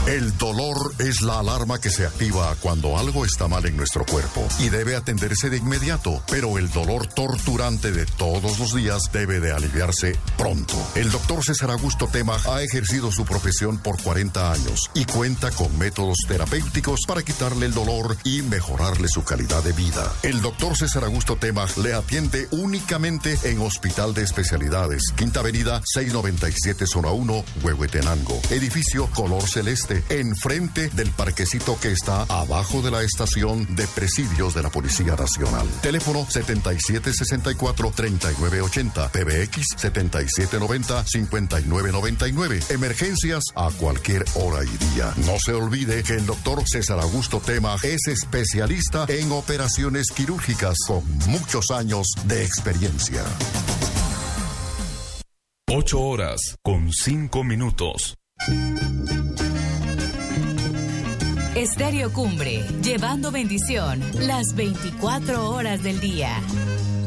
El dolor es la alarma que se activa cuando algo está mal en nuestro cuerpo y debe atenderse de inmediato, pero el dolor torturante de todos los días debe de aliviarse pronto. El doctor César Augusto Temaj ha ejercido su profesión por 40 años y cuenta con métodos terapéuticos para quitarle el dolor y mejorarle su calidad de vida. El doctor César Augusto Temaj le atiende únicamente en Hospital de Especialidades, Quinta Avenida 697 Zona 1, Huehuetenango, edificio color celeste, enfrente del parquecito que está abajo de la estación de presidios de la Policía Nacional. Teléfono 7764-3980, PBX 7790-5999. Emergencias a cualquier hora y día. No se olvide que el doctor César Augusto Temaj es especialista en operaciones quirúrgicas con muchos años de experiencia. 8:05. Estéreo Cumbre, llevando bendición las 24 horas del día.